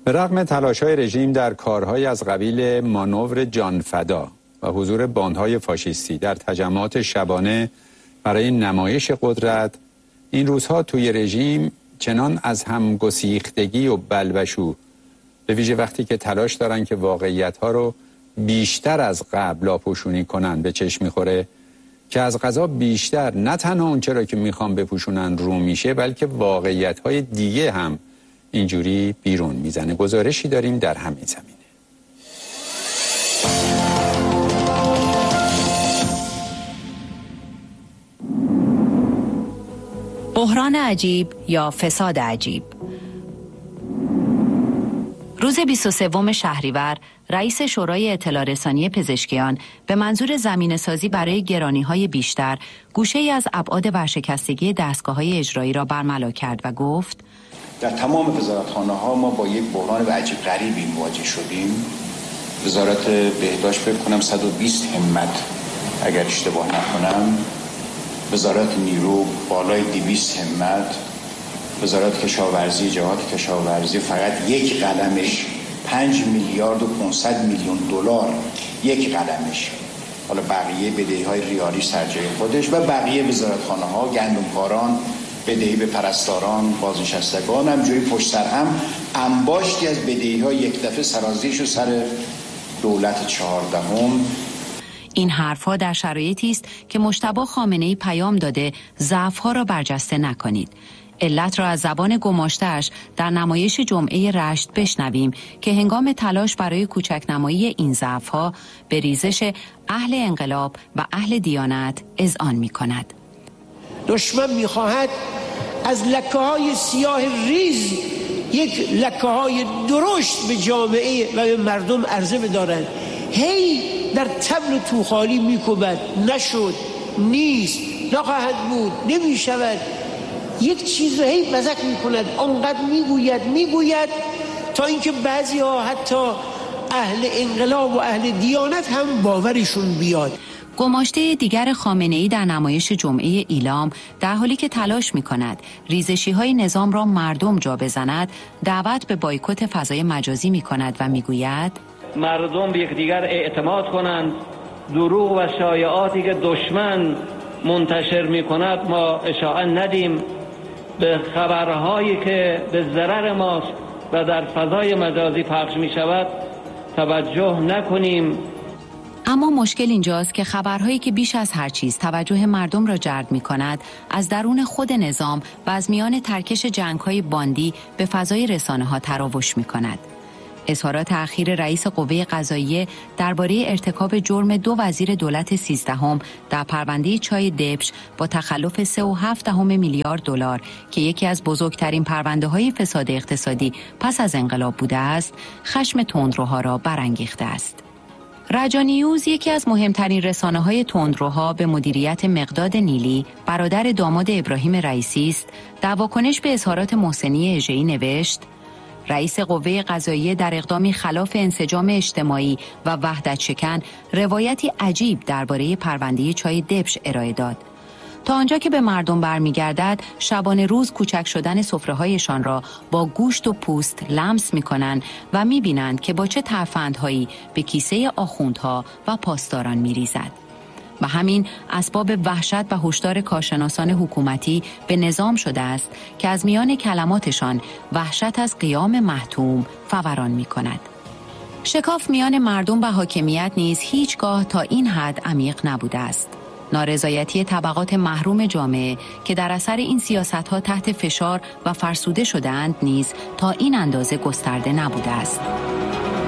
به رغم تلاش‌های رژیم در کارهای از قبیل مانور جانفدا و حضور باندهای فاشیستی در تجمعات شبانه برای نمایش قدرت، این روزها توی رژیم چنان از همگسیختگی و بلبشو، به ویژه وقتی که تلاش دارن که واقعیت‌ها رو بیشتر از قبل لاپوشونی کنن، به چشم میخوره که از قضا بیشتر نه تنها اون چرا که میخوان بپوشونن رو میشه، بلکه واقعیت‌های دیگه هم اینجوری بیرون میزنه. گزارشی داریم در همین زمینه. بحران عجیب یا فساد عجیب. روز 23 شهریور رئیس شورای اطلاع رسانی پزشکیان به منظور زمینه‌سازی برای گرانی‌های بیشتر گوشه‌ای از ابعاد ورشکستگی دستگاه‌های اجرایی را برملا کرد و گفت در تمام وزارتخانه‌ها ما با یک بحران عجیب غریبی مواجه شدیم. وزارت بهداشت فکر کنم 120 همت اگر اشتباه نکنم، وزارت نیرو بالای 200 همت، وزارت کشاورزی، جهات کشاورزی فقط یک قلمش 5 میلیارد و 500 میلیون دلار یک قلمش. حالا بقیه بدهی‌های ریالی سر جای خودش و بقیه وزارتخانه‌ها، گندمکاران، بدهی به پرستاران، بازنشستگان، همجوری پشت سر هم انباشتی از بدهی‌ها یک دفعه سرازیرش و سر دولت 14. این حرفها در شرایطی است که مجتبی خامنه‌ای پیام داده ضعف‌ها را برجسته نکنید. علت را از زبان گماشته‌اش در نمایش جمعه رشت بشنویم که هنگام تلاش برای کوچک‌نمایی این ضعف‌ها به ریزش اهل انقلاب و اهل دیانت اذعان می‌کند. دشمن می‌خواهد از لکه‌های سیاه ریز یک لکه‌های درشت به جامعه و به مردم عرضه بدارند. هی در طبل توخالی می‌کوبد، نشد، نیست، نخواهد بود، نمی‌شود. یک چیز رو هی مزک می‌کند، آنقدر میگوید تا اینکه بعضی‌ها حتی اهل انقلاب و اهل دیانت هم باورشون بیاد. گماشته دیگر خامنه‌ای در نمایش جمعه ایلام در حالی که تلاش می‌کند ریزشی‌های نظام را مردم جا بزند، دعوت به بایکوت فضای مجازی می‌کند و می‌گوید مردم به یکدیگر اعتماد کنند، دروغ و شایعاتی که دشمن منتشر می‌کند ما اشاعه ندیم، به خبرهایی که به ضرر ماست و در فضای مجازی پخش می‌شود توجه نکنیم. اما مشکل اینجاست که خبرهایی که بیش از هر چیز توجه مردم را جلب می‌کند از درون خود نظام و از میان ترکش جنگ‌های باندی به فضای رسانه‌ها تراوش می‌کند. اظهارات اخیر رئیس قوه قضاییه درباره ارتکاب جرم 2 وزیر دولت 13 در پرونده چای دبش با تخلف 3.7 میلیارد دلار که یکی از بزرگترین پرونده‌های فساد اقتصادی پس از انقلاب بوده است، خشم تندروها را برانگیخته است. رجا نیوز یکی از مهمترین رسانه‌های تندروها به مدیریت مقداد نیلی، برادر داماد ابراهیم رئیسی است، در واکنش به اظهارات محسنی اژه‌ای نوشت: رئیس قوه قضاییه در اقدامی خلاف انسجام اجتماعی و وحدت شکن روایتی عجیب درباره پرونده چای دبش ارائه داد. تا آنجا که به مردم برمیگردد، شبانه روز کوچک شدن سفره‌هایشان را با گوشت و پوست لمس می‌کنند و می‌بینند که با چه ترفندهایی به کیسه آخوندها و پاسداران می‌ریزد. و همین اسباب وحشت و هشدار کارشناسان حکومتی به نظام شده است که از میان کلماتشان وحشت از قیام محتوم فوران می‌کند. شکاف میان مردم و حاکمیت نیز هیچگاه تا این حد عمیق نبوده است. نارضایتی طبقات محروم جامعه که در اثر این سیاست‌ها تحت فشار و فرسوده شده‌اند نیز تا این اندازه گسترده نبوده است.